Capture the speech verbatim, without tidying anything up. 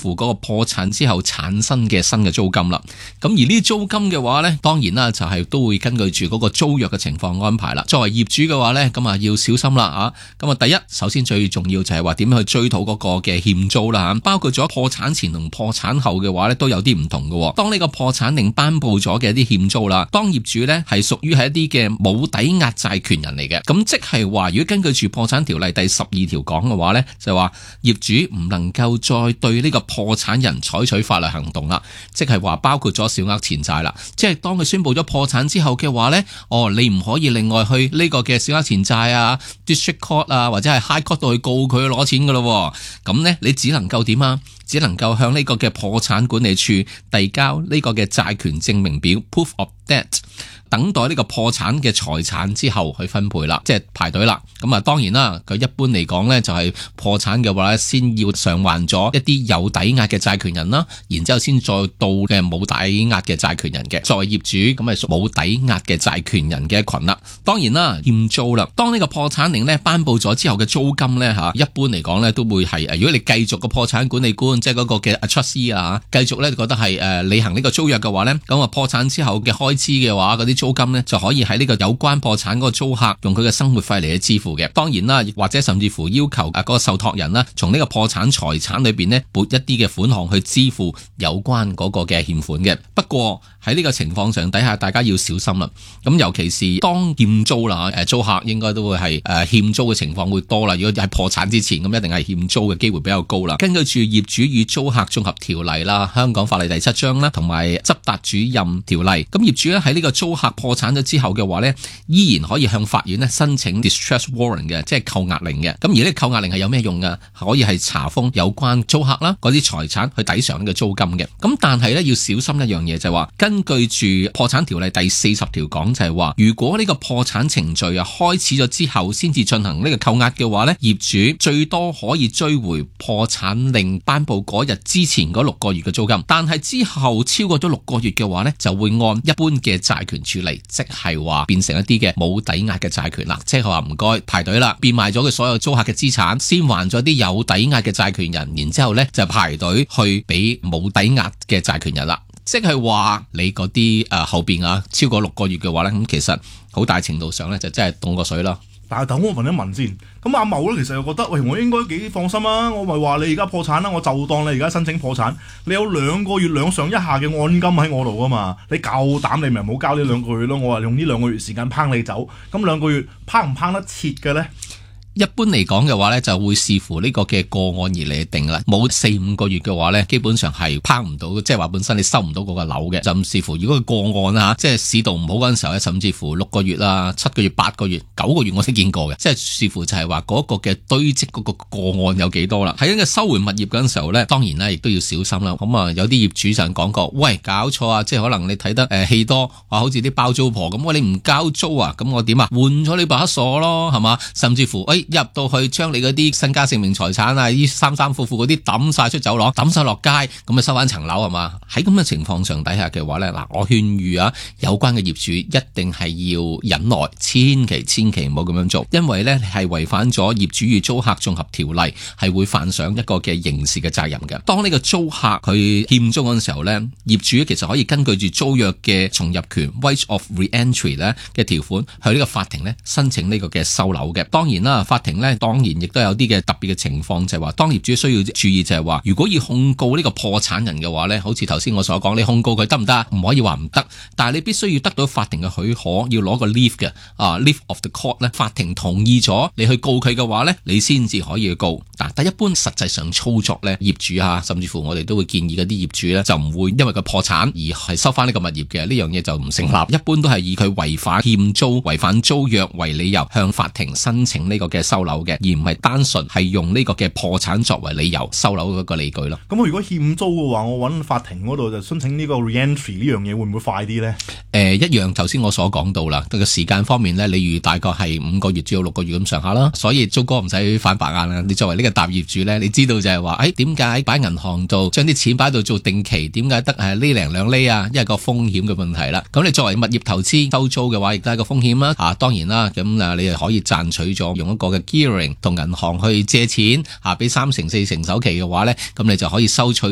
付嗰個破產之後產生嘅新嘅租金啦。咁而呢啲租金嘅話呢，當然啦，就係都會根據住嗰個租約嘅情況安排啦。作為業主嘅話呢，咁啊要小心啦啊！咁啊，第一，首先最重要就係話點樣去追討嗰個嘅欠租啦，包括咗破產前同破產後嘅話呢，都有啲唔同嘅。當呢個破產令頒布咗嘅一啲欠租啦，當業主呢係屬於係一啲嘅冇抵押債權人嚟嘅，咁即係話如果根據住破產條例第十二條講嘅話呢，就係話業主唔能夠再對呢個破產人採取法律行動啦，即係話包括咗小額錢債啦，即係當佢宣布咗破產之後嘅話呢，哦，你唔可以另外去呢個嘅小額錢債啊、District Court 啊或者係 High Court 度去告佢攞錢噶咯，咁呢，你只能夠點啊？只能夠向呢個嘅破產管理處遞交呢個嘅債權證明表 Proof of Debt， 等待呢個破產嘅財產之後去分配啦，即係排隊啦。咁啊，當然啦，佢一般嚟講呢，就係破產嘅話咧，先要償還咗一啲有抵押嘅債權人啦，然之後先再到嘅冇抵押嘅債權人嘅。作為業主，咁係屬冇抵押嘅債權人嘅一群啦。當然啦，欠租啦。當呢個破產令呢頒布咗之後嘅租金呢，吓，一般嚟講呢都會係誒，如果你繼續個破產管理官，即係嗰個嘅 trustee 啊，繼續咧覺得係誒履行呢個租約嘅話呢，咁啊破產之後嘅開支嘅話，嗰啲租金呢就可以喺呢個有關破產嗰個租客用佢嘅生活費嚟去支付嘅。當然啦，或者甚至乎要求誒嗰個受託人啦，從呢個破產財產裏邊呢撥一啲嘅款項去支付有關嗰個嘅欠款嘅。不過喺呢個情況上底下，大家要小心啦。咁尤其是當欠租啦，誒租客應該都會係誒欠租嘅情況會多啦。如果喺破產之前，咁一定係欠租嘅機會比較高啦。根據住業主與租客綜合條例啦，香港法例第七章啦，同埋執達主任條例，咁業主咧喺呢個租客破產咗之後嘅話呢，依然可以向法院咧申請 distress warrant 嘅，即係扣押令嘅。咁而呢扣押令係有咩用噶？可以係查封有關租客啦嗰啲財產去抵償呢個租金嘅。咁但係咧要小心一樣嘢就係話，根據住破產條例第四十條講就係話，如果呢個破產程序啊開始咗之後先至進行呢個扣押嘅話呢，業主最多可以追回破產令頒布嗰日之前嗰六個月嘅租金，但係之後超過咗六個月嘅話呢，就會按一般嘅債權處理，即係話變成一啲嘅冇抵押嘅債權啦，即係話唔該排隊啦，變賣咗佢所有租客嘅資產，先還咗啲有抵押嘅債權人，然之後呢就排隊去俾冇抵押嘅債權人啦。即係話你嗰啲誒後邊啊超過六個月嘅話呢，咁其實好大程度上呢，就真係凍過水啦。 但係等我問一問先，咁阿茂咧其實又覺得，喂，我應該幾放心啊！我咪話你而家破產啦，我就當你而家申請破產，你有兩個月兩上一下嘅按金喺我度噶嘛，你夠膽你咪唔好交呢兩個月咯，我話用呢兩個月時間拚你走，咁兩個月拚唔拚得切嘅咧？ 一般嚟講嘅話呢，就會視乎呢個嘅個案而嚟定啦。冇四五個月嘅話呢，基本上係拚唔到，即係話本身你收唔到嗰個樓嘅。就視乎如果個個案啦，即係市道唔好嗰陣時候咧，甚至乎六個月啦、七個月、八個月、九個月我都見過嘅。即係視乎就係話嗰個嘅堆積嗰個個案有幾多啦。喺呢個收回物業嗰陣時候呢，當然啦，亦都要小心啦。咁啊，有啲業主就講過，喂，搞錯啊！即係可能你睇得誒戲多，話好似啲包租婆咁，喂，你唔交租啊？咁我點啊？換咗你把鎖咯，係嘛？甚至乎誒。哎入到去將你嗰啲身家性命財產啊，呢三三褲褲嗰啲抌晒出走廊，抌晒落街，咁啊收翻層樓係嘛？喺咁嘅情況上底下嘅話呢，嗱，我勸喻啊，有關嘅業主一定係要忍耐，千祈千祈唔好咁樣做，因為呢係違反咗業主與租客綜合條例，係會犯上一個嘅刑事嘅責任嘅。當呢個租客佢欠租嗰陣時候呢，業主其實可以根據住租約嘅重入權 right of re-entry 咧嘅條款，去呢個法庭呢申請呢個嘅收樓嘅。當然啦，法庭呢當然亦都有啲嘅特別嘅情況，就係話當業主需要注意，就係話如果要控告呢個破產人嘅話呢，好似頭先我所講，你控告佢得唔得？唔可以話唔得，但係你必須要得到法庭嘅許可，要攞個 leave 嘅啊 leave of the court 呢，法庭同意咗你去告佢嘅話呢，你先至可以去告。但係一般實際上操作呢，業主啊，甚至乎我哋都會建議嗰啲業主呢，就唔會因為佢破產而係收翻呢個物業嘅，呢樣嘢就唔成立。一般都係以佢違反欠租、違反租約為理由向法庭申請呢個嘅收樓嘅，而唔係單純係用呢個嘅破產作為理由收樓嗰個理據咯。 咁我如果欠租嘅話，我揾法庭嗰度就申請呢個 re-entry 呢樣嘢，會唔會快啲呢？誒、 呃，一樣頭先我所講到啦，個時間方面呢，例如大概係五個月至到六個月咁上下啦。所以租哥唔使反白眼啦。你作為呢個大業主呢，你知道就係話，誒，點解擺銀行度將啲錢擺度做定期？點解得誒厘零兩厘啊？因為個風險嘅問題啦。咁你作為物業投資收租嘅話，亦都係個風險啦。啊，當然啦，咁啊，你又可以賺取咗用一個嘅 gearing 同銀行去借錢，啊，俾三成四成首期嘅話呢，咁你就可以收取